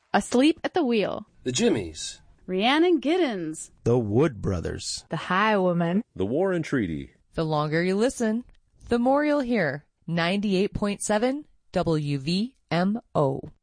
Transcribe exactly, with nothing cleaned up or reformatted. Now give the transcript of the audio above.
Asleep at the Wheel, The Jimmies, Rhiannon Giddens, The Wood Brothers, The Highwoman, The War and Treaty. The longer you listen, the more you'll hear. ninety-eight point seven W V M O.